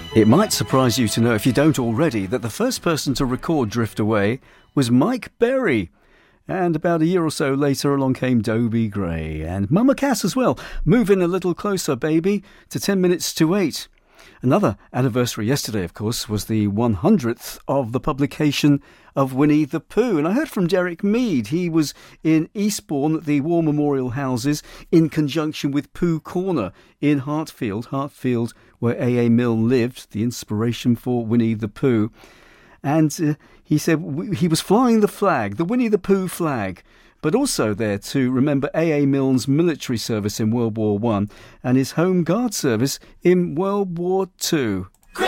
It might surprise you to know, if you don't already, that the first person to record Drift Away was Mike Berry. And about a year or so later, along came Dobie Gray and Mama Cass as well. Move in a little closer, baby, to 10 minutes to 8. Another anniversary yesterday, of course, was the 100th of the publication of Winnie the Pooh. And I heard from Derek Mead. He was in Eastbourne at the War Memorial Houses in conjunction with Pooh Corner in Hartfield, where A.A. Milne lived, the inspiration for Winnie the Pooh. And he said he was flying the flag, the Winnie the Pooh flag, but also there to remember A.A. Milne's military service in World War I and his Home Guard service in World War II.